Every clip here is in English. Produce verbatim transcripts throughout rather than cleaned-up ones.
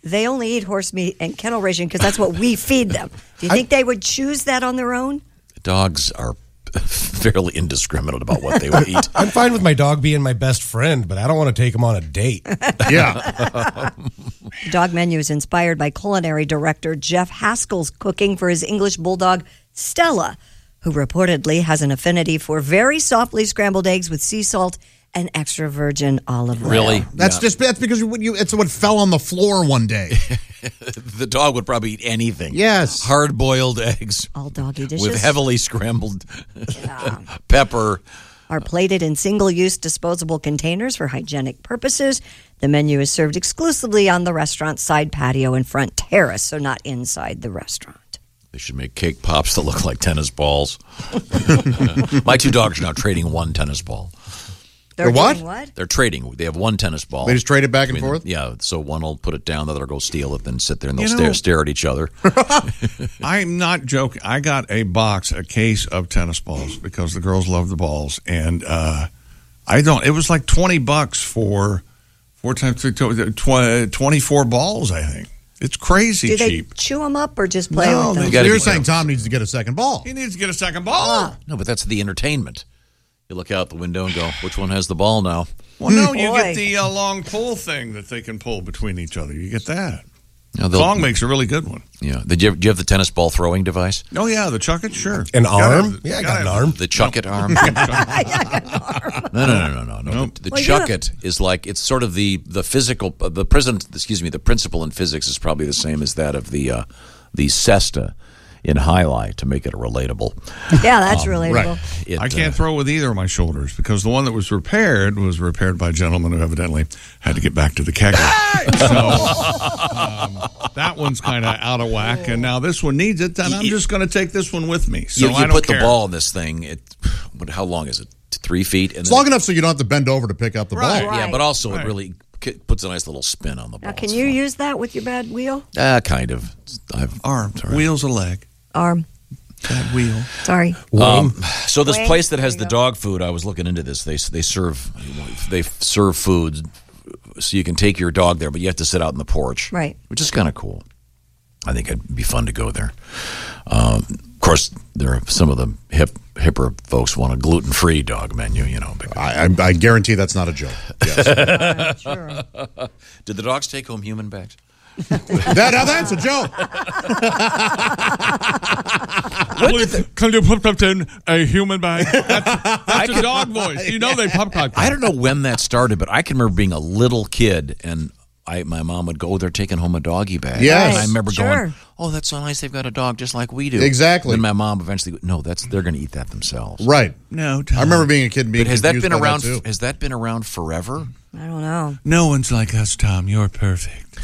they only eat horse meat and kennel ration because that's what we feed them. Do you think I, they would choose that on their own? Dogs are fairly indiscriminate about what they would eat. I'm fine with my dog being my best friend, but I don't want to take him on a date. Yeah. The dog menu is inspired by culinary director Jeff Haskell's cooking for his English bulldog, Stella, who reportedly has an affinity for very softly scrambled eggs with sea salt and extra virgin olive oil. Really? That's Yeah. just that's because you, you, it's what fell on the floor one day. The dog would probably eat anything. Yes. Hard-boiled eggs All doggy dishes with heavily scrambled Yeah. pepper. are plated in single-use disposable containers for hygienic purposes. The menu is served exclusively on the restaurant's side patio and front terrace, so not inside the restaurant. They should make cake pops that look like tennis balls. My two dogs are now trading one tennis ball. They're The what? doing what? They're trading. They have one tennis ball. They just trade it back and Between forth? them. Yeah, so one will put it down, the other will go steal it, then sit there and they'll You stare, know- stare at each other. I'm not joking. I got a box, a case of tennis balls because the girls love the balls, and uh, I don't. It was like twenty bucks for four times three, tw- twenty-four balls. I think it's crazy Do they cheap. chew them up or just play No, with they them? gotta You're be saying careful. Tom needs to get a second ball. He needs to get a second ball. Ah. No, but that's the entertainment. You look out the window and go, which one has the ball now? Well, no, you Boy. get the uh, long pull thing that they can pull between each other. You get that. Now, they'll- Long makes a really good one. Yeah. Did you, do you have the tennis ball throwing device? Oh yeah, the chuck it, sure. An Gotta arm? have the- Yeah, I gotta got an have arm. The chuck it arm? No, no, no, no, no, no. Nope. The, the Well, you chuck know- it is like it's sort of the the physical uh, the prison. Excuse me. The principle in physics is probably the same as that of the uh, the cesta in highlight to make it relatable. Yeah, that's Um, relatable. right. It, I can't uh, throw with either of my shoulders because the one that was repaired was repaired by a gentleman who evidently had to get back to the kegger. so um, that one's kind of out of whack, and now this one needs it. Then I'm You- just going to take this one with me. So you I you don't put care. the ball in this thing. It. What, how long is it? Three feet. And It's then long enough so you don't have to bend over to pick up the Right. ball. Right. Yeah, but also Right. it really k- puts a nice little spin on the ball. Now, can It's you fun. use that with your bad wheel? Ah, kind of. I've, arm, wheels, a leg, Arm. that wheel. Sorry. Um, so this Wing. place that has There the you go. dog food, I was looking into this. They they serve they serve food, so you can take your dog there, but you have to sit out in the porch, Right. Which is kind of cool. I think it'd be fun to go there. Um, of course, there are some of the hip hipper folks want a gluten free dog menu. You know, because- I, I, I guarantee that's not a joke. Yes. Uh, sure. did the dogs take home human bags? that, now that's a joke. Can you put that in a human bag? That's, that's a dog voice. You know they pop like that. I don't know when that started, but I can remember being a little kid and I, my mom would go, oh, they're taking home a doggy bag. Yes. And I remember Sure. going, oh, that's so nice. They've got a dog just like we do. Exactly. And my mom eventually, no, that's they're going to eat that themselves. Right. No, Tom. I remember being a kid and being But has that confused been by around? too. Has that been around forever? I don't know. No one's like us, Tom. You're perfect.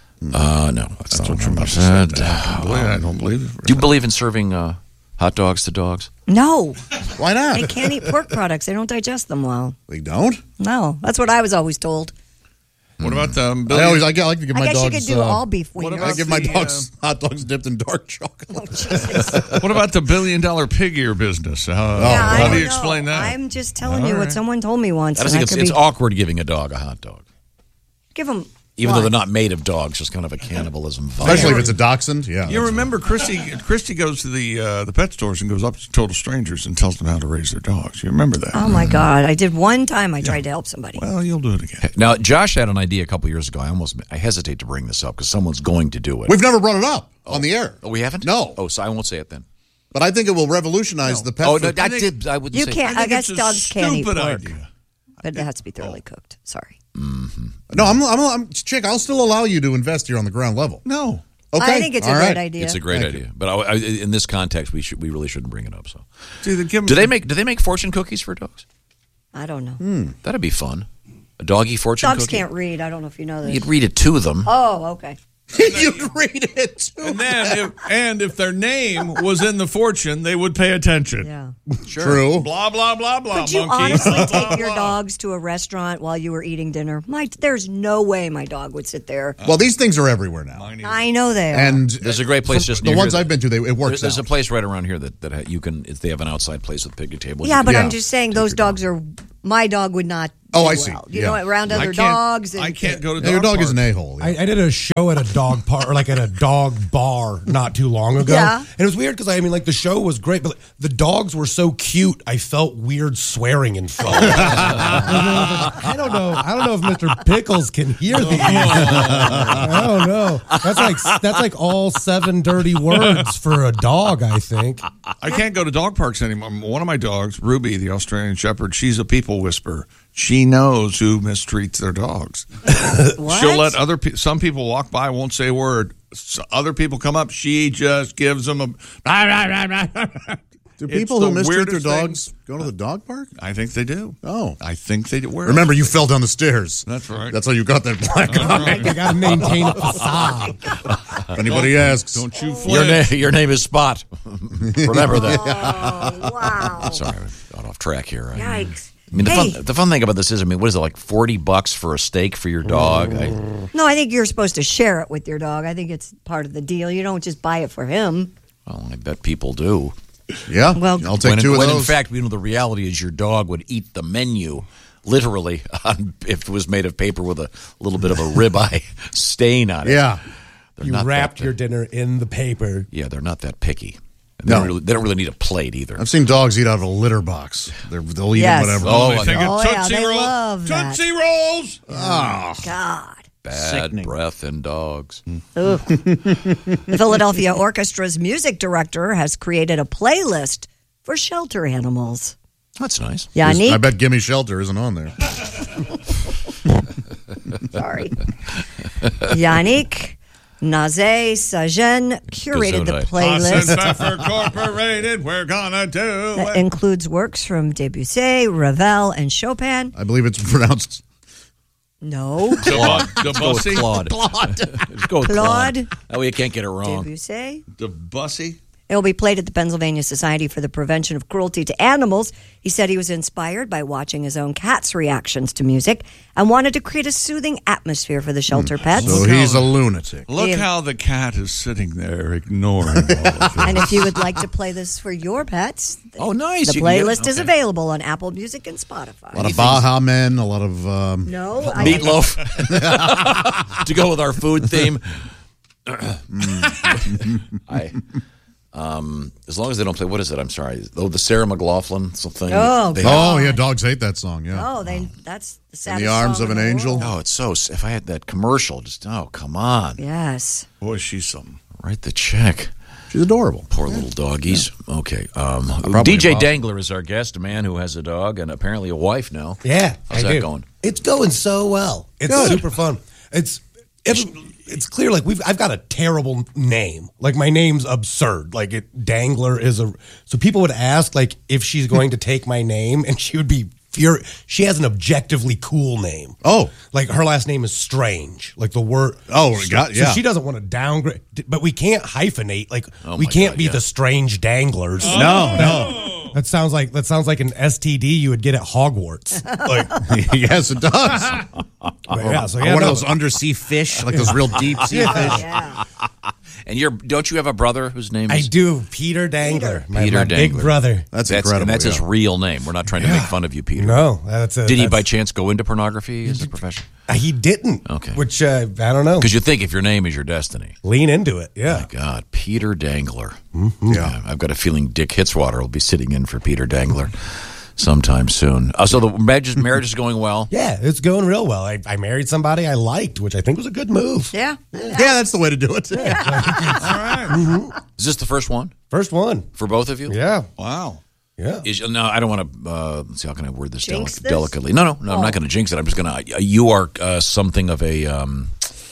Uh, no, that's not what true. your mother said. I don't believe- I don't believe it. Do you believe in serving uh, hot dogs to dogs? No. Why not? They can't eat pork products. They don't digest them well. They don't? No. That's what I was always told. What about the um, I billion? always I, I like to give I my guess you dogs. could do uh, all beef what wingers. about I give my the, dogs hot dogs dipped in dark chocolate. Oh, Jesus. What about the billion dollar pig ear business? Uh, Yeah, how I do don't you know. explain that? I'm just telling All you right. what someone told me once. I and just think I it's, could it's be- awkward giving a dog a hot dog, Give them. even why? though they're not made of dogs. Just kind of a cannibalism vibe. Especially if it's a dachshund. Yeah. You that's- remember Christy? Christy goes to the uh, the pet stores and goes up to total strangers and tells them how to raise their dogs. You remember that? Oh, my God. I did one time. I tried to help somebody. Well, you'll do it again. Now, Josh had an idea a couple years ago. I almost I hesitate to bring this up because someone's going to do it. We've never brought it up on the air. Oh, we haven't? No. Oh, so I won't say it then. But I think it will revolutionize the pet Oh, no, food. I, think- did. I wouldn't You say can't. I I, think guess it's a dogs can't eat stupid pork. idea. But it has to be thoroughly cooked. Sorry. No, I'm, I'm, I'm, chick, I'll still allow you to invest here on the ground level. No. Okay. I think it's a All great right. idea. It's a great Thank idea, but I, I, in this context, we should we really shouldn't bring it up. So, See, they give 'em do they some- make do they make fortune cookies for dogs? I don't know. That'd be fun. A doggy fortune Dogs cookie. can't read. I don't know if you know this. You'd read it to them. Oh, okay. You'd read it too. And then, if, and if their name was in the fortune, they would pay attention. Yeah. True. Blah blah blah blah. Could you monkey. honestly Blah, blah, take your blah. dogs to a restaurant while you were eating dinner? My, there's no way my dog would sit there. Well, these things are everywhere now. I know they are. And There's a great place for- just the near ones here I've been to, they, it works There's a out. place right around here that, that you can. If they have an outside place with picnic tables. yeah, you but can I'm just saying those dogs are. My dog would not Oh, I see. Well, you Yeah. know, around I other can't- dogs. And, I can't go to Yeah, your dog dog is an parks. a-hole. Yeah. I, I did a show at a dog park, or like at a dog bar not too long ago. Yeah. And it was weird because, I mean, like the show was great, but the dogs were so cute, I felt weird swearing in front of them. I don't know. I don't know if Mister Pickles can hear these. I don't know. That's like, that's like all seven dirty words for a dog, I think. I can't go to dog parks anymore. One of my dogs, Ruby, the Australian Shepherd, she's a people whisperer. She knows who mistreats their dogs. What? She'll let other pe- some people walk by, won't say a word. S other people come up, she just gives them a. Do It's people the who mistreat their weirdest thing. dogs go to the dog park? I think they do. Oh. I think they do. Where Remember, else? you fell down the stairs. That's right. That's how you got that black eye. You got to maintain a facade. If anybody asks. Don't you Your, flinch. na- your name is Spot. Remember that. Oh, wow. Sorry, I got off track here. I, Yikes. I mean, the, Hey. fun, the fun thing about this is, I mean, what is it, like forty bucks for a steak for your dog? I, No, I think you're supposed to share it with your dog. I think it's part of the deal. You don't just buy it for him. well, I bet people do. Yeah. Well- I'll take when two in, of when in those. fact, you know, the reality is your dog would eat the menu literally on, if it was made of paper with a little bit of a ribeye stain on it. Yeah. They're You not wrapped that, your dinner in the paper. Yeah, they're not that picky. And No. They don't, really, they don't really need a plate either. I've seen dogs eat out of a litter box. They're, they'll eat Yes. it whatever. Oh, They I think know. it's Oh, yeah, Tootsie they Roll. love that. Tootsie Rolls. God. Bad Sickening. breath in dogs. Ugh. The Philadelphia Orchestra's music director has created a playlist for shelter animals. That's nice. I Yannick, bet Gimme Shelter isn't on there. sorry. Yannick Naze Sajen curated the Gesundheit. playlist Pfeffer Incorporated, we're gonna do that it. includes works from Debussy, Ravel, and Chopin. I believe it's pronounced. No. Claude. The Let's go with Bussy. Claude. Let's go with Claude. Claude. That way you can't get it wrong. Debussy. The Bussy. It will be played at the Pennsylvania Society for the Prevention of Cruelty to Animals. He said he was inspired by watching his own cat's reactions to music and wanted to create a soothing atmosphere for the shelter pets. So he's a lunatic. Look Yeah. how the cat is sitting there ignoring all of this. And if you would like to play this for your pets, Oh, nice. the You can get- playlist is okay. available on Apple Music and Spotify. A lot of Baja Men, a lot of. Um, No, I Meatloaf. To go with our food theme. I, um, as long as they don't play, what is it? I'm sorry. Oh, the Sarah McLaughlin thing. Oh, They- God. oh, yeah, dogs hate that song, yeah. Oh, they that's the In saddest the Arms song of in an the Angel. world. Oh, it's so. If I had that commercial, just oh, come on, Yes. Boy, she's something. write the check. She's adorable. Poor little doggies. Okay. Um, Probably D J impossible. Dangler is our guest, a man who has a dog and apparently a wife now. Yeah. How's I that do. going? It's going so well. It's Good. super fun. It's it's, it's clear like we've I've got a terrible name. Like my name's absurd. Like it Dangler is a so people would ask like if she's going to take my name and she would be fur she has an objectively cool name. Oh. Like her last name is Strange. Like the word Oh, we got- yeah. So she doesn't want to downgrade but we can't hyphenate. Like Oh we my can't God, be yeah. the Strange Danglers. No, no. That sounds like that sounds like an S T D you would get at Hogwarts. Like Yes, it does. but yeah, so yeah, One no, of those undersea fish, like those real deep sea fish. Yeah. And you're don't you have a brother whose name I is do. Peter Dangler. My, Peter my Dangler. big brother. That's, That's incredible. and that's his yeah. real name. We're not trying to make fun of you, Peter. No, that's a, Did he by that's- chance go into pornography as a profession? uh, He didn't. Okay. Which uh, I don't know. Because you think if your name is your destiny. Lean into it. Yeah. My God, Peter Dangler. Yeah. I've got a feeling Dick Hitzwater will be sitting in for Peter Dangler sometime soon. Uh, so the marriage, marriage is going well. Yeah, it's going real well. I, I married somebody I liked, which I think was a good move. Yeah. Yeah, that's the way to do it. All right. Is this the first one First one. for both of you? Yeah. Wow. Yeah. Is, no, I don't want to. Uh, let's see, how can I word this, Jinx delic- this? delicately? No, no, no. I'm Oh. not going to jinx it. I'm just going to. You are uh, something of a um,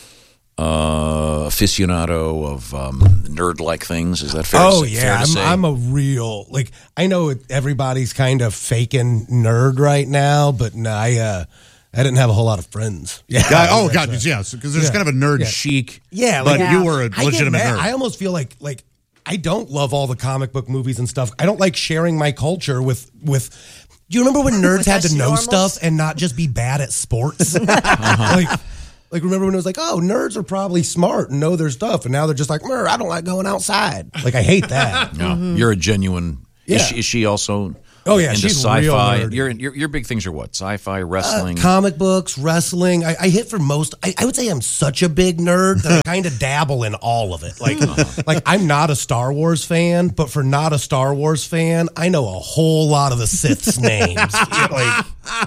uh, aficionado of um, nerd-like things. Is that fair? Oh to, say- yeah, fair to I'm, say? I'm a real like. I know it- everybody's kind of faking nerd right now, but no, I uh, I didn't have a whole lot of friends. Yeah. God, oh, That's God, right. yeah, because there's Yeah. kind of a nerd Yeah. chic. Yeah, but like- you were a I get legitimate mad. nerd. I almost feel like like I don't love all the comic book movies and stuff. I don't like sharing my culture with with. Do you remember when nerds With had to us know normals? stuff and not just be bad at sports? Like, like remember when it was like, oh, nerds are probably smart and know their stuff, and now they're just like, I don't like going outside. Like I hate that. No, you're a genuine. Yeah. Is, she, is she also Oh, yeah, into she's sci-fi. real nerdy. Your, your your big things are what? Sci-fi, wrestling. Uh, comic books, wrestling. I, I hit for most. I, I would say I'm such a big nerd that I kind of dabble in all of it. Like, like I'm not a Star Wars fan, but for not a Star Wars fan, I know a whole lot of the Sith's names. Like,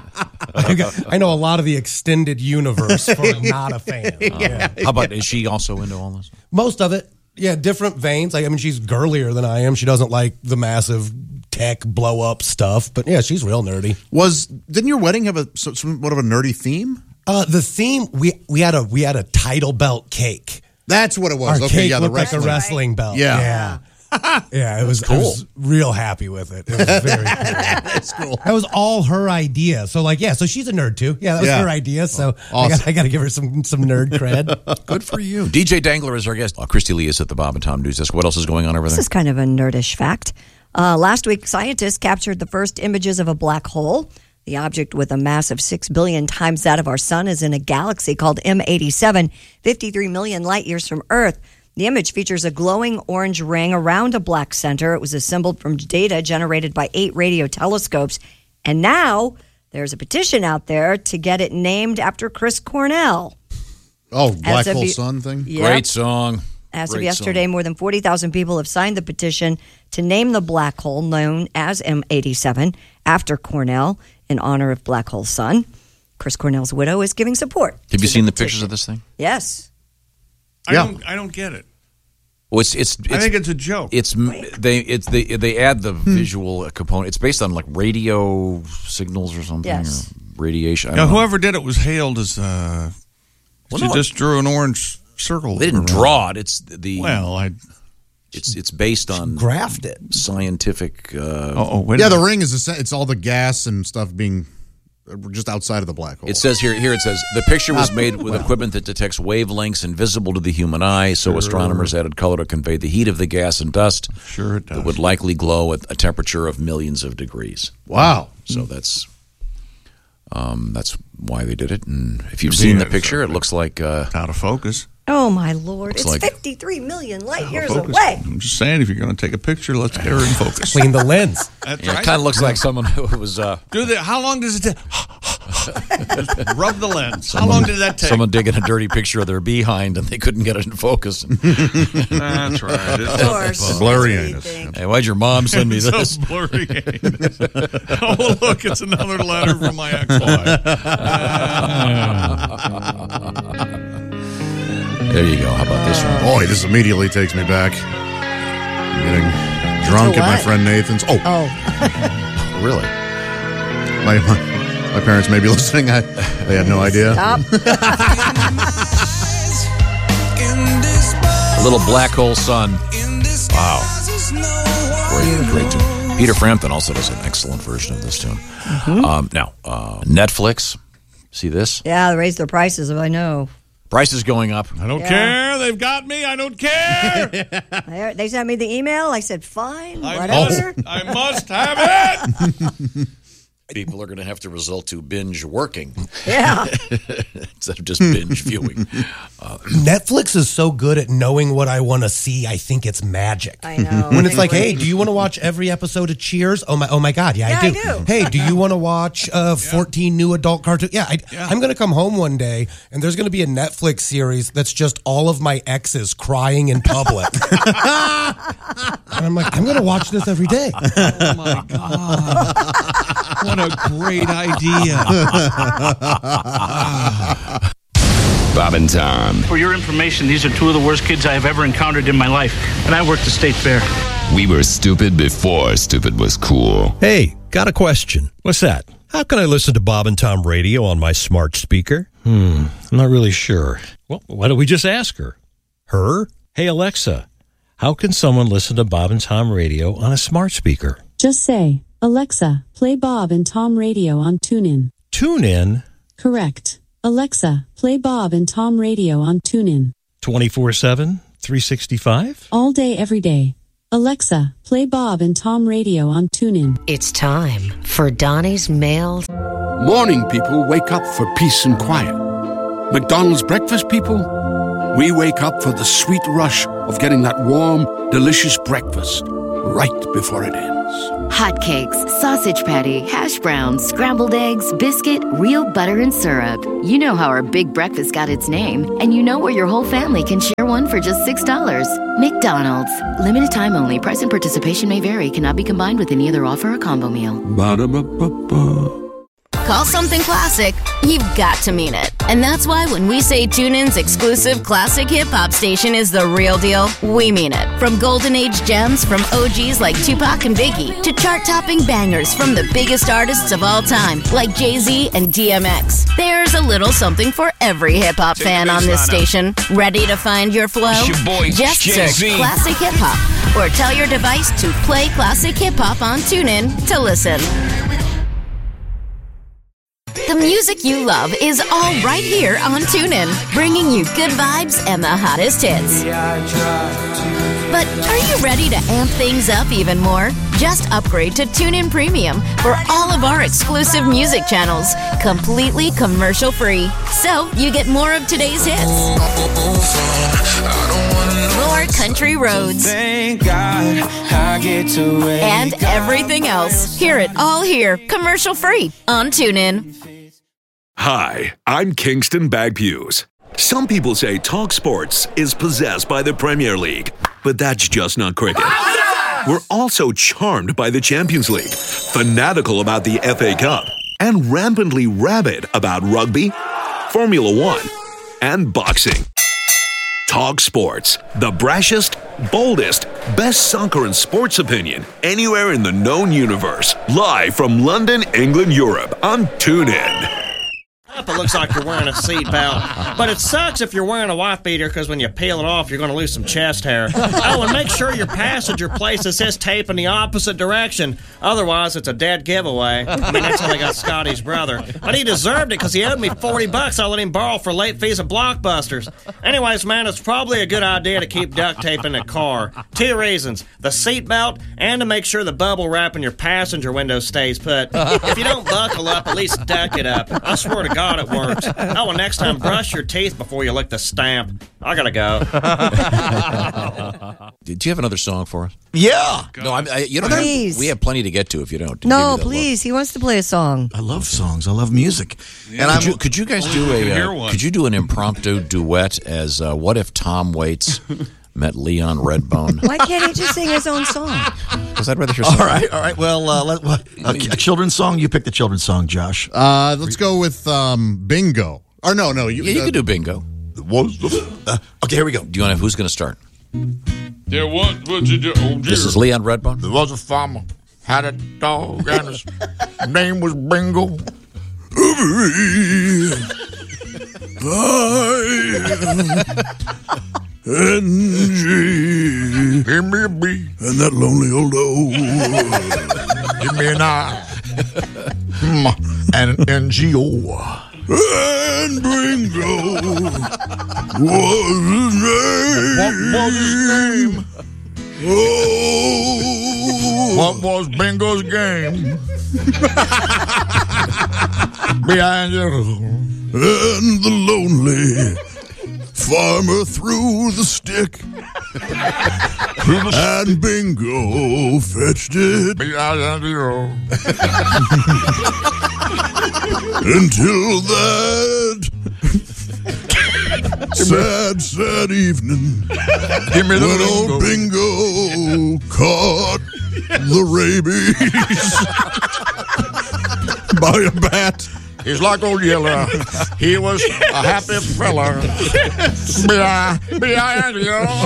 I, got, I know a lot of the extended universe for not a fan. Yeah. How about, is she also into all this? Most of it. Yeah, different veins. Like, I mean, she's girlier than I am. She doesn't like the massive tech blow up stuff, but yeah, she's real nerdy. Was didn't your wedding have a so- somewhat of a nerdy theme? Uh, the theme we we had a we had a title belt cake. That's what it was. Our okay, cake yeah, the looked like a wrestling. wrestling belt. Yeah. yeah. Yeah, it was, I was real happy with it. It was very cool. That's cool. That was all her idea. So, like, yeah, so she's a nerd too. Yeah, that was Yeah. her idea. So I Awesome. got I got to give her some some nerd cred. Good for you. D J Dangler is our guest. Uh, Christy Lee is at the Bob and Tom News Desk. What else is going on over This there? is kind of a nerdish fact. Uh, last week, scientists captured the first images of a black hole. The object, with a mass of six billion times that of our sun, is in a galaxy called M eighty-seven, fifty-three million light years from Earth. The image features a glowing orange ring around a black center. It was assembled from data generated by eight radio telescopes. And now there's a petition out there to get it named after Chris Cornell. Oh, Black As of Hole you- Sun thing? Yep. Great song. As Great of yesterday, song. more than forty thousand people have signed the petition to name the black hole known as M eighty-seven after Cornell in honor of Black Hole Sun. Chris Cornell's widow is giving support. Have you to seen the petition. pictures of this thing? Yes. I Yeah. don't. I don't get it. Well, it's it's, it's I think it's a joke. It's they it's they they add the visual component. It's based on like radio signals or something, Yes. or radiation. I Now, don't know. whoever did it was hailed as. Uh, Well, she no, just drew an orange circle. They didn't around. draw it. It's the Well, I. it's it's based on Graphed it. scientific. Uh, Oh, oh wait. Yeah, a the minute. ring is a, it's all the gas and stuff being uh, just outside of the black hole. It says here, here it says, the picture was made with equipment that detects wavelengths invisible to the human eye, so astronomers added color to convey the heat of the gas and dust Sure it does. that would likely glow at a temperature of millions of degrees. Wow. So that's um, that's why they did it. And if you've seen the Yeah, picture, it exactly. looks like uh, out of focus. Oh, my Lord. Looks It's like- fifty-three million light Out of years focus. away. I'm just saying, if you're going to take a picture, let's get her in focus. Clean the lens. That's yeah, right. it kind of looks like someone who was uh, Do the, how long does it take? Just rub the lens. How long did that take? someone digging a dirty picture of their behind and they couldn't get it in focus. That's right. It's Of course. blurry That's what you anus. think. Hey, why'd your mom send me so this? blurry. Oh, look, it's another letter from my ex-wife. There you go. How about this one? Boy, this immediately takes me back. I'm getting drunk To at my what? friend Nathan's. Oh, Oh, Really? my, my my parents may be listening. I, they had no idea. stop. A little black hole sun. Wow. Great, great tune. Peter Frampton also does an excellent version of this tune. Um, now, uh, Netflix. See this? Yeah, they raised their prices, I know. Price is going up. I don't Yeah. care. They've got me. I don't care. They they sent me the email. I said, fine, I whatever. must, I must have it. People are going to have to resort to binge working Yeah. instead of just binge viewing. Netflix is so good at knowing what I want to see. I think it's magic. I know. When it's They like, hey, really- do you want to watch every episode of Cheers? Oh my, oh my God, yeah, Yeah, I, I do. do. Hey, do you want to watch uh, fourteen new adult cartoons? Yeah, I, Yeah. I'm going to come home one day and there's going to be a Netflix series that's just all of my exes crying in public, and I'm like, I'm going to watch this every day. Oh, my God. What a great idea. Bob and Tom. For your information, these are two of the worst kids I have ever encountered in my life, and I work the state fair. We were stupid before stupid was cool. Hey, got a question. What's that? How can I listen to Bob and Tom Radio on my smart speaker? Hmm, I'm not really sure. Well, why don't we just ask her? Her? Hey, Alexa, how can someone listen to Bob and Tom Radio on a smart speaker? Just say, Alexa, play Bob and Tom Radio on TuneIn. Tune in Correct. Alexa, play Bob and Tom Radio on TuneIn. twenty-four seven, three sixty-five? All day, every day. Alexa, play Bob and Tom Radio on TuneIn. It's time for Donnie's Mail. Morning people wake up for peace and quiet. McDonald's breakfast people, we wake up for the sweet rush of getting that warm, delicious breakfast right before it ends. Hotcakes, sausage patty, hash browns, scrambled eggs, biscuit, real butter and syrup. You know how our big breakfast got its name, and you know where your whole family can share one for just six dollars. McDonald's. Limited time only. Price and participation may vary. Cannot be combined with any other offer or combo meal. Ba-da-ba-ba-ba. Call something classic, you've got to mean it. And that's why when we say TuneIn's exclusive classic hip-hop station is the real deal, we mean it. From golden age gems from O Gs like Tupac and Biggie to chart-topping bangers from the biggest artists of all time like Jay-Z and D M X. There's a little something for every hip-hop fan on this station. Ready to find your flow? It's your boy, Just Jay-Z. search Classic Hip-Hop or tell your device to play Classic Hip-Hop on TuneIn to listen. The music you love is all right here on TuneIn, bringing you good vibes and the hottest hits. But are you ready to amp things up even more? Just upgrade to TuneIn Premium for all of our exclusive music channels, completely commercial-free. So you get more of today's hits, more country roads, Thank God I get to wake and everything else. Hear it all here, commercial-free on TuneIn. Hi, I'm Kingston Bagpues. Some people say Talk Sports is possessed by the Premier League, but that's just not cricket. We're also charmed by the Champions League, fanatical about the F A Cup, and rampantly rabid about rugby, Formula One, and boxing. Talk Sports, the brashest, boldest, best soccer and sports opinion anywhere in the known universe. Live from London, England, Europe on TuneIn. It looks like you're wearing a seatbelt, but it sucks if you're wearing a wife beater because when you peel it off, you're going to lose some chest hair. Oh, and make sure your passenger places his tape in the opposite direction. Otherwise, it's a dead giveaway. I mean, that's how they got Scotty's brother. But he deserved it because he owed me forty bucks I let him borrow for late fees at Blockbusters. Anyways, man, it's probably a good idea to keep duct tape in the car. Two reasons: the seatbelt and to make sure the bubble wrap in your passenger window stays put. If you don't buckle up, at least duck it up. I swear to God, it works. Oh, and next time, brush your teeth before you lick the stamp. I gotta go. Do you have another song for us? Yeah. No, I'm, I, you don't Please. have, we have plenty to get to if you don't. No, Give me that please. He wants to play a song. I love songs. I love music. And could, you, could you guys do a? Uh, could you do an impromptu duet as uh, "What If Tom Waits Met Leon Redbone"? Why can't he just sing his own song? Because I'd rather hear. All Something. right, all right. Well, uh, let, what, a, a children's song. You pick the children's song, Josh. Uh, let's go with um, Bingo. Or no, no. You, Yeah, you uh, could do Bingo. Was uh, okay, here we go. Do you want to? Who's going to start? There was, what you do? Oh, dear. This is Leon Redbone. There was a farmer, had a dog, and his name was Bingo. N G. Give me a B. And that lonely old O. Give me an I. Mm, and an N G O. And Bingo was his name. What was his name? Oh. What was Bingo's game? Behind you. And the lonely farmer threw the stick. And Bingo fetched it. Behind you. Until that sad, sad evening, Give me the when old Bingo caught the rabies by a bat. He's like old Yeller. He was a happy fella. Behind, behind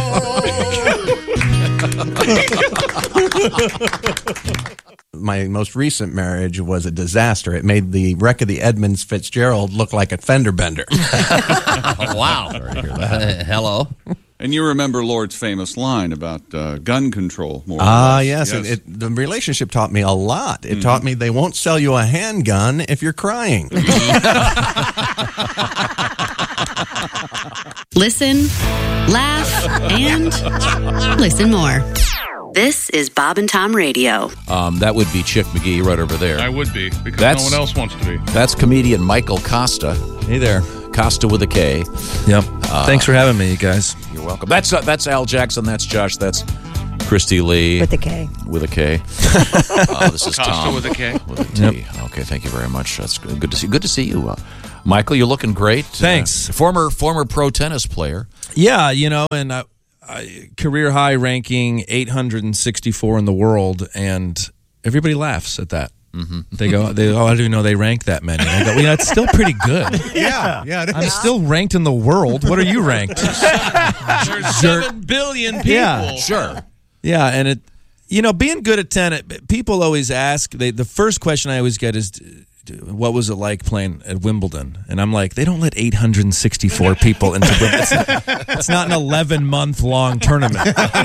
you. My most recent marriage was a disaster. It made the wreck of the Edmunds Fitzgerald look like a fender bender. Oh, wow. Uh, hello. And you remember Lord's famous line about uh, gun control, more or Ah, less. yes. It, it, the relationship taught me a lot. It mm-hmm. taught me they won't sell you a handgun if you're crying. Listen, laugh, and listen more. This is Bob and Tom Radio. Um, that would be Chick McGee right over there. I would be, because That's- no one else wants to be. That's comedian Michael Costa. Hey there. Costa with a K. Yep. Uh, Thanks for having me, you guys. You're welcome. That's uh, that's Al Jackson. That's Josh. That's Christy Lee. With a K. With a K. uh, this is Costa Tom. with a K. With a T. Yep. Okay, thank you very much. That's good good to see. Good to see you, uh, Michael. You're looking great. Thanks. Uh, former former pro tennis player. Yeah, you know, and uh, I, career high ranking eight hundred sixty-four in the world, and everybody laughs at that. Mm-hmm. They go, they oh, I didn't know they ranked that many. And I go, well, yeah, it's still pretty good. Yeah, yeah. It is. I'm still ranked in the world. What are you ranked? There's seven billion people. Yeah, sure. Yeah, and it, you know, being good at tennis, people always ask, they, the first question I always get is, what was it like playing at Wimbledon? And I'm like, they don't let eight hundred sixty-four people into Wimbledon. It's not, it's not an eleven-month-long tournament.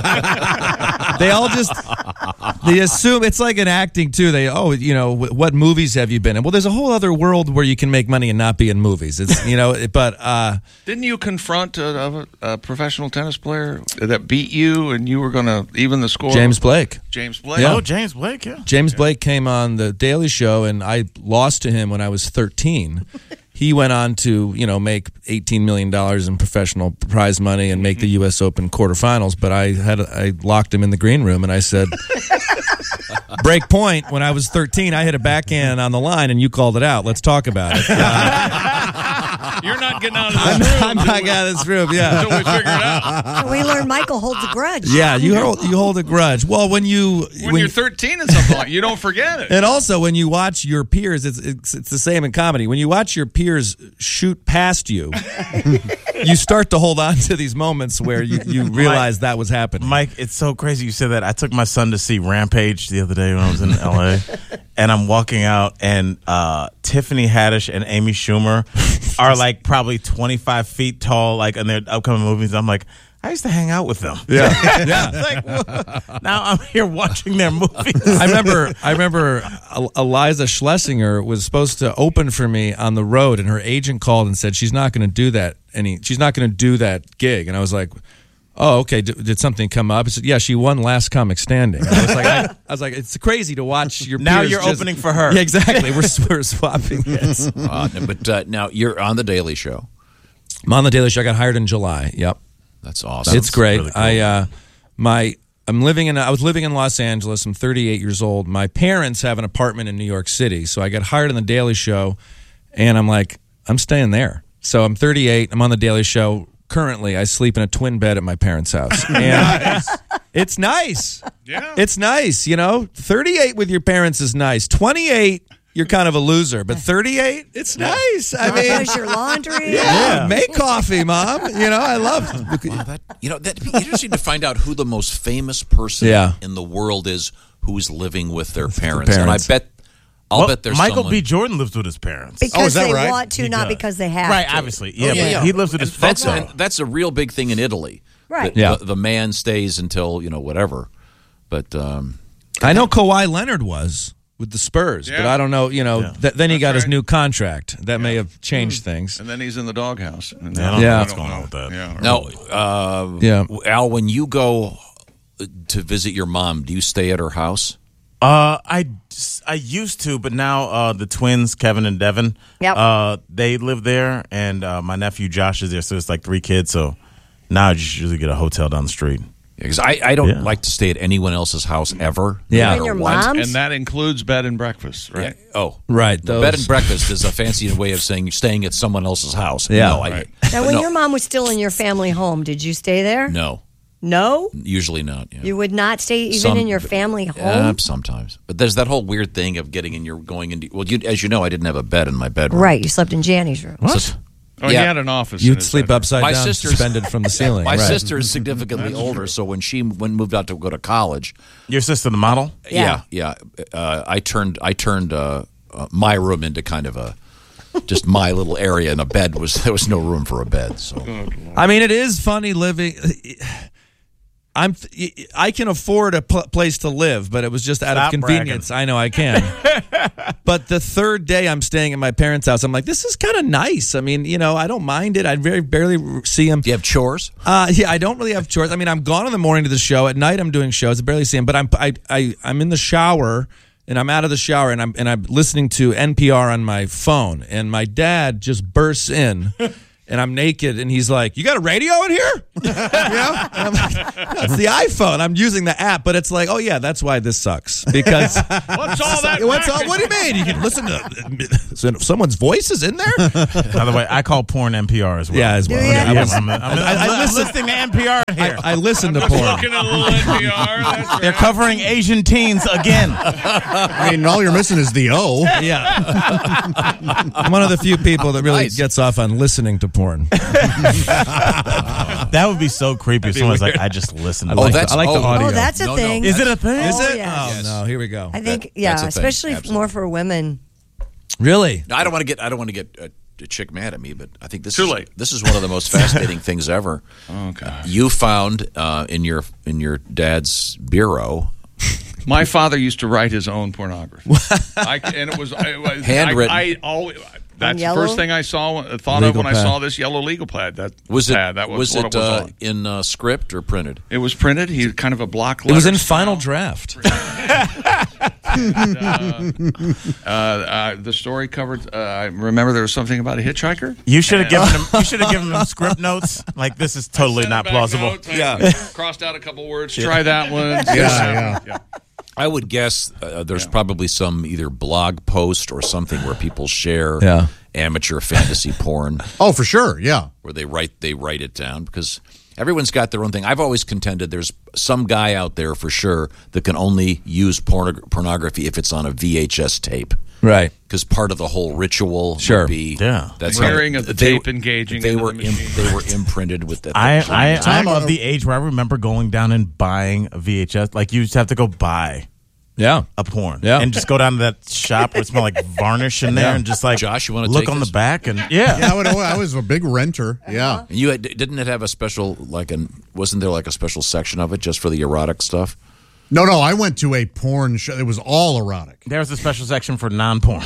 They all just, they assume, it's like in acting, too. They, oh, you know, what movies have you been in? Well, there's a whole other world where you can make money and not be in movies. It's, you know, but... uh Didn't you confront a, a, a professional tennis player that beat you and you were going to even the score? James Blake. James Blake? Yeah. Oh, James Blake, yeah. James Blake came on The Daily Show, and I lost to him when I was thirteen. He went on to, you know, make eighteen million dollars in professional prize money and make the U S Open quarterfinals. But I had I locked him in the green room, and I said, break point, when I was thirteen, I hit a backhand on the line, and you called it out. Let's talk about it. Uh, You're not getting out of this I'm, room. I'm not getting out of this room, yeah. Until we figure it out. So we learned Michael holds a grudge. Yeah, you hold, you hold a grudge. Well, when you... When, when you're thirteen and something like, you don't forget it. And also, when you watch your peers, it's, it's it's the same in comedy. When you watch your peers shoot past you, you start to hold on to these moments where you, you realize Mike, that was happening. Mike, it's so crazy you said that. I took my son to see Rampage the other day when I was in L A, and I'm walking out, and uh, Tiffany Haddish and Amy Schumer are like probably twenty-five feet tall, like in their upcoming movies. I'm like, I used to hang out with them. Yeah, yeah. Like, well, now I'm here watching their movies. I remember, I remember Eliza Schlesinger was supposed to open for me on the road, and her agent called and said she's not going to do that. Any, she's not going to do that gig. And I was like, oh, okay. D- did something come up? He said, yeah, she won Last Comic Standing. I was like, I, I was like, it's crazy to watch your. Now peers you're just, opening for her. Yeah, exactly. We're we're swapping hits. Uh, but uh, now you're on the Daily Show. I'm on the Daily Show. I got hired in July. Yep. That's awesome. It's great. Really cool. I uh, my I'm living in I was living in Los Angeles. I'm thirty-eight years old. My parents have an apartment in New York City, so I got hired on the Daily Show, and I'm like, I'm staying there. So I'm thirty-eight. I'm on the Daily Show. Currently, I sleep in a twin bed at my parents' house. And Nice. It's nice. Yeah. It's nice, you know. thirty-eight with your parents is nice. twenty-eight, you're kind of a loser, but thirty-eight, it's nice. I mean, Does your laundry? yeah, Yeah. make coffee, Mom. You know, I love it. Wow, that, you know, that'd be interesting to find out who the most famous person Yeah. in the world is who's living with their parents. parents. And I bet, I'll Well, bet there's Michael someone. B. Jordan lives with his parents. Because Oh, is that they right? want to, He not does. because they have Right, to. obviously. Yeah, Oh, yeah, but yeah. he lives with his And that's, folks. and that's a real big thing in Italy. Right. The, Yeah. the, the man stays until, you know, whatever. But um, I know Kawhi Leonard was with the Spurs, but Yeah. I don't know, you know, Yeah. th- then he That's got his right. new contract. That may have changed things. And then he's in the doghouse. And Yeah, I don't Yeah. know what's going on with that. Yeah. now, uh, Yeah. Al, when you go to visit your mom, do you stay at her house? Uh, I, I used to, but now uh, the twins, Kevin and Devin, Yep. uh, they live there, and uh, my nephew Josh is there, so it's like three kids. So now I just usually get a hotel down the street. Because I, I don't Yeah. like to stay at anyone else's house ever. no Yeah. matter And your what. mom's? And that includes bed and breakfast, right? Yeah. Oh, Right. The those- bed and breakfast is a fancy way of saying you're staying at someone else's house. Yeah. No, I, Right. Now, when no, your mom was still in your family home, did you stay there? no, No? usually not. Yeah. You would not stay even Some- in your family home? Uh, sometimes, but there's that whole weird thing of getting in your going into. Well, you, as you know, I didn't have a bed in my bedroom. Right. You slept in Janny's room. So- Oh, he Yeah. had an office. in You'd his sleep bedroom. upside My down, sister's- suspended from the ceiling. My right. sister is significantly older, so when she when moved out to go to college, Your sister, the model? yeah, yeah, uh, I turned I turned uh, uh, my room into kind of a just my little area, and a bed was there was no room for a bed. So I mean, it is funny living. I'm. I can afford a pl- place to live, but it was just out Stop of convenience. I know I can. But the third day I'm staying at my parents' house, I'm like, this is kind of nice. I mean, you know, I don't mind it. I very barely see them. do you have chores? Uh, yeah, I don't really have chores. I mean, I'm gone in the morning to the show. At night, I'm doing shows. I barely see them, but I'm I, I I'm in the shower. And I'm out of the shower, and I'm and I'm listening to N P R on my phone, and my dad just bursts in, and I'm naked, and he's like, "You got a radio in here?" You know? And I'm like, "That's the iPhone. I'm using the app." But it's like, "Oh yeah, that's why this sucks." Because what's all that? What's all? What do you mean? You can listen to so someone's voice is in there. By the way, I call porn N P R as well. Yeah, as well. Yeah, Yeah, I, was, I'm, I'm, I'm, I, I I'm listen, listening to N P R here. I, I listen to I'm just porn. looking at a little N P R. That's They're right. covering Asian teens again. I mean, all you're missing is the O. Yeah. I'm one of the few people that really Nice. gets off on listening to porn. That would be so creepy if someone's like, I just listen to I like, that's- the, I like the oh. audio. Oh, that's a No, no, thing. Is it a thing? Is it? yes. Oh, Yes. no. Here we go. I think, That- yeah, that's a thing. especially Absolutely. more for women. Really? I don't want to get I don't want to get a, a chick mad at me, but I think this Too is late. this is one of the most fascinating things ever. Okay. You found uh, in your in your dad's bureau. My father used to write his own pornography. I, and it was, it was Handwritten. I, I always, that's the yellow? first thing I saw, thought Legal of when pad. I saw this yellow legal pad. That Was it pad, that was, was what it it was uh, on. in uh, script or printed? It was printed. He kind of a block. It was in letter final style. draft. And, uh, uh, uh, the story covered. Uh, I remember there was something about a hitchhiker. You should have And- given him. You should have given him script notes. Like this is totally Sent not back plausible. notes. I Yeah. crossed out a couple words. Try that one. Yeah, yeah. I would guess uh, there's probably some either blog post or something where people share Yeah. amateur fantasy porn, Oh, for sure. Yeah. where they write they write it down because everyone's got their own thing. I've always contended there's some guy out there for sure that can only use porn- pornography if it's on a V H S tape. Right. Because part of the whole ritual Sure. would be Yeah. that's The how- hearing of the they- tape engaging They into were the im- machine. they were imprinted with the. I, I Time I'm out. of the age where I remember going down and buying a V H S. Like you just have to go buy Yeah. a porn, Yeah. and just go down to that shop where it smelled like varnish in there, Yeah. and just like Josh, you wanna look take on this? the back, and yeah, Yeah, I, would, I was a big renter. Yeah. You had, didn't it have a special like an wasn't there like a special section of it just for the erotic stuff? No, no, I went to a porn show. It was all erotic. there was a special section for non-porn.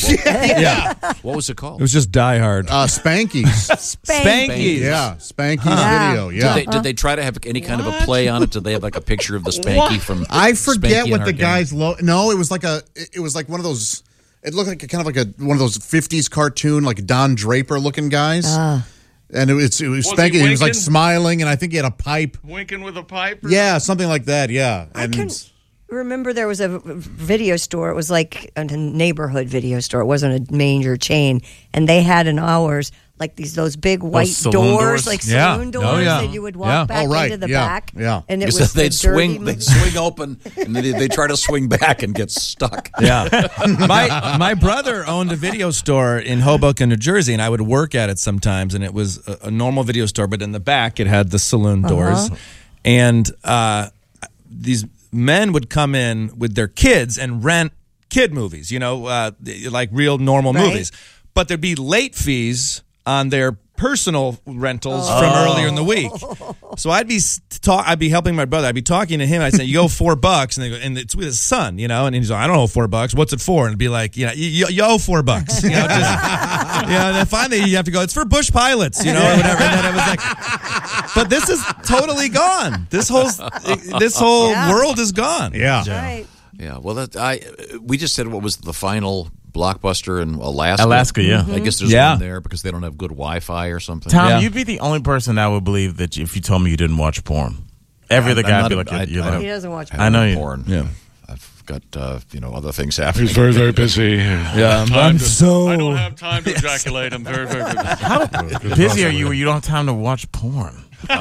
Yeah. What was it It called? was just Die Hard. Uh, Spankies. Spankies. Yeah, Spankies Yeah. video. Yeah. Did they, did they try to have any kind of a play on it? Did they have like a picture of the Spanky from? I forget Spanky what and the our gang? guy's lo- No, it was like a. It it was like one of those. It looked like a, kind of like a one of those fifties cartoon, like Don Draper looking guys. And it was it was, Was he Spanky. He, was like winking? smiling, and I think he had a pipe. Winking with a pipe. or Yeah, something like that. Yeah, I and can remember there was a v- video store. It was like a neighborhood video store. It wasn't a major chain, and they had in ours like these those big white saloon doors, doors? like Yeah. saloon Oh, doors yeah. that you would walk Yeah. back Oh, right. into the Yeah. back. Yeah. and it Because was they'd the dirty swing, movie. they'd swing open, and they they try to swing back and get stuck. Yeah. my my brother owned a video store in Hoboken, New Jersey, and I would work at it sometimes. And it was a, a normal video store, but in the back it had the saloon doors. And uh, these men would come in with their kids and rent kid movies, you know, uh, like real normal Right. movies. But there'd be late fees on their personal rentals from earlier in the week. So I'd be talk, I'd be helping my brother. I'd be talking to him. I'd say, "You owe four bucks," and they go, and it's with his son, you know. And he's like, "I don't owe four bucks. What's it for?" And it'd be like, "You know, you, you owe four bucks." You know, just, you know. And then finally, you have to go. It's for Bush pilots, you know, or whatever. And then it was like, but this is totally gone. This whole this whole Yeah. world is gone. yeah. Right. Yeah, well, that, I we just said what was the final blockbuster in Alaska. Alaska, yeah. I guess there's Yeah. one there because they don't have good Wi-Fi or something. Tom, Yeah. you'd be the only person that would believe that if you told me you didn't watch porn. Every other I'm guy not would be a- like, I- you're I like, don't- He doesn't watch. I, I know don't you- porn. Yeah. I've got uh, you know other things happening. He's very, very busy. Yeah, I'm, Time I'm to- so. I don't have time to ejaculate. I'm very, very busy. how busy are you where you don't have time to watch porn?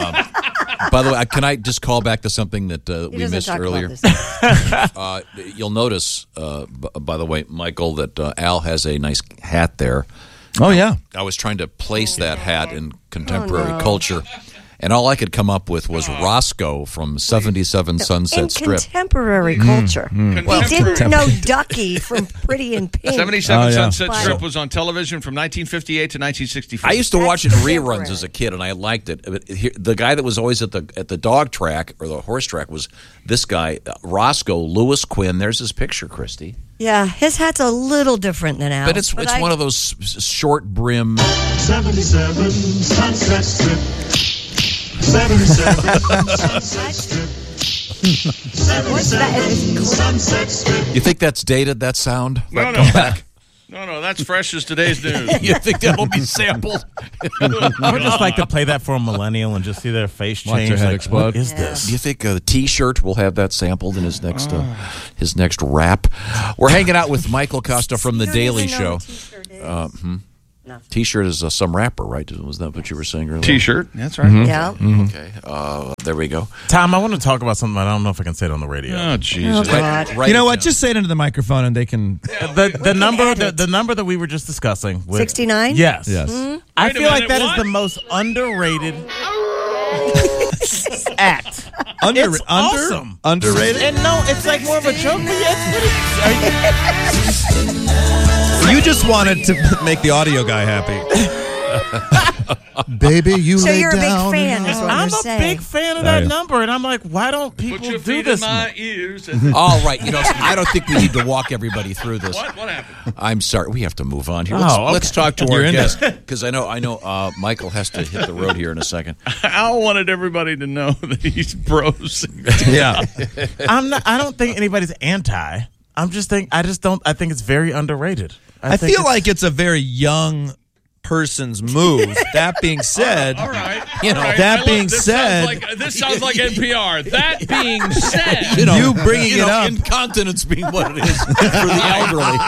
By the way, I- can I just call back to something that uh, He we doesn't missed talk earlier? about this. uh, you'll notice, uh, b- by the way, Michael, that uh, Al has a nice hat there. Oh yeah. I was trying to place that hat in contemporary Oh, no. culture, and all I could come up with was Roscoe from seventy-seven Sunset In Strip. contemporary culture, we didn't know Ducky from Pretty in Pink. seventy-seven Oh, yeah. Sunset But- Strip was on television from nineteen fifty-eight to nineteen sixty-four. I used to That's watch it in contemporary. reruns as a kid, and I liked it. But here, the guy that was always at the at the dog track or the horse track was this guy, uh, Roscoe Lewis Quinn. There's his picture, Christy. Yeah, his hat's a little different than ours. But it's it's I- one of those s- s- short brim. seventy-seven Sunset Strip. seventy-seven Sunset Strip. What's that? seventy-seven Sunset Strip. You think that's dated? That sound? No, That no. come back? No, no, that's fresh as today's news. You think that'll be sampled? I would just like to play that for a millennial and just see their face Watch change. their head like, explode. What is Yeah. this? Do you think uh, the T-shirt will have that sampled in his next uh, his next rap? We're hanging out with Michael Costa from The You don't Daily even know Show. what T-shirt is. Uh, hmm. No. T-shirt is uh, some rapper, right? Was that what you were saying earlier? T-shirt, that's right. Mhm. Yeah. Mhm. Okay. Uh, there we go. Tom, I want to talk about something. I don't know if I can say it on the radio. Oh, Jesus. Oh, God. Right You know what? now. Just say it into the microphone and they can. The the number add the, it. the number that we were just discussing. with- sixty-nine? Yes. Yes. I Wait a feel like minute, that is what? the most underrated act. Under, It's under, awesome. Underrated? And no, it's like more of a joke. But yeah, it's pretty, You just wanted to make the audio guy happy. Baby, you So lay you're a big down fan, and is what I'm you're a saying. big fan of that yeah. number, and I'm like, why don't people Put your do feet this? in my more? ears. And All right, you know, I don't think we need to walk everybody through this. what? What happened? I'm sorry, we have to move on here. Let's, Oh, okay. let's talk to You're our in guest because I know I know uh, Michael has to hit the road here in a second. Al wanted everybody to know that he's bros. Yeah. I'm not. I don't think anybody's anti. I'm just think. I just don't. I think it's very underrated. I, think feel it's- like it's a very young person's move. That being said, All right. You know, all right. that I love- being this said- sounds like, this sounds like N P R. That being said, You, know, You bringing you it know, up. Incontinence being what it is for the elderly.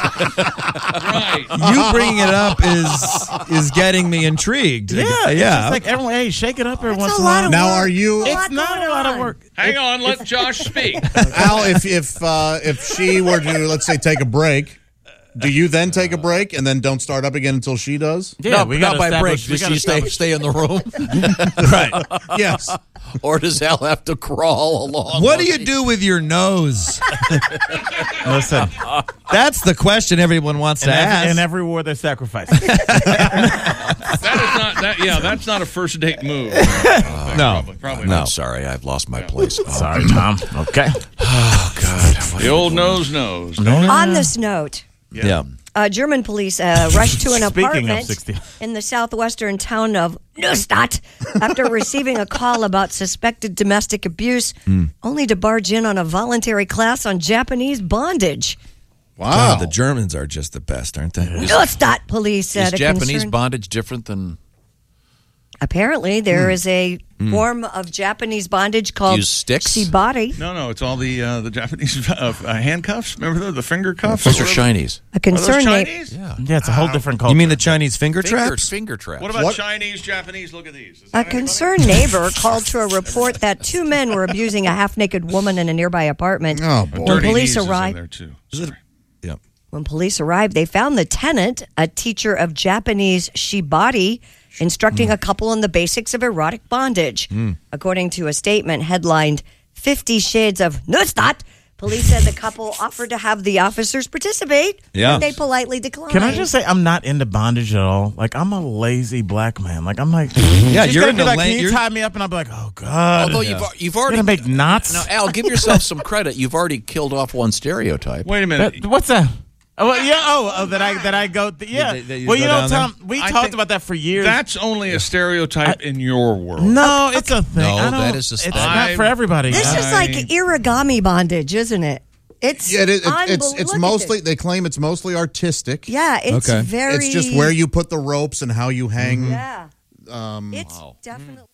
right? you bringing it up is is getting me intrigued. Yeah, it's yeah. just like everyone. Hey, shake it up every once a in a lot while. of Now, work. are you- A lot It's not going a lot of on. work. Hang on, let Josh speak. Al, if if uh, if she were to, let's say, take a break, do you then take a break and then don't start up again until she does? Yeah, no, we not gotta by break. establish- we Does gotta she stay establish- stay in the room, Right. Yes. or does Al have to crawl along? What do you do with your nose? Listen, That's the question everyone wants in to every, ask. in every war, there's sacrifice. That is not that. Yeah, that's not a first date move. no. Probably, probably No, not. I'm sorry, I've lost my place. Oh, Sorry, Tom. Okay. oh God. The old nose knows. On this note, Yeah. uh, German police uh, rushed to an Speaking of apartment sixty. in the southwestern town of Neustadt after receiving a call about suspected domestic abuse, only to barge in on a voluntary class on Japanese bondage. Wow. God, the Germans are just the best, aren't they? Neustadt police Is said a Japanese concern- bondage different than Apparently, there is a form of Japanese bondage called Use sticks? shibari. No, no, it's all the uh, the Japanese uh, uh, handcuffs. Remember the, the finger cuffs? those are Or whatever? Chinese? A Are those concern na- Chinese? Yeah. Yeah, it's a whole different culture. You mean the Chinese finger Finger, traps? finger traps. What about What? Chinese, Japanese? Look at these. Is A that anybody? concerned neighbor called to a report that two men were abusing a half-naked woman in a nearby apartment. Oh, A boy. When dirty police knees is in arrived, there too. Yep. when police arrived, they found the tenant, a teacher of Japanese shibari, instructing a couple on the basics of erotic bondage. According to a statement headlined Fifty Shades of Neustadt, police said the couple offered to have the officers participate. Yeah. And they politely declined. Can I just say I'm not into bondage at all? Like I'm a lazy black man. Like I'm like, Yeah, she's you're gonna be into like, la- can you you're- tie me up? And I'll be like, oh god. Although you've you've already You're gonna make knots. now, Al, give yourself some credit. You've already killed off one stereotype. Wait a minute. That- what's that? Oh, well, yeah. Oh, oh, that I that I go. Th- yeah. That- that you well, go you know, down there? Tom, we I talked think about that for years. That's only a stereotype in your world. no, it's a thing. No, I don't- that is a It's thing. not for everybody. This guys. is like origami bondage, isn't it? It's Yeah, it, it, it's unbelievable. it's Look at mostly this. they claim it's mostly artistic. Yeah, it's Okay. very. It's just where you put the ropes and how you hang. Yeah. Um, It's definitely.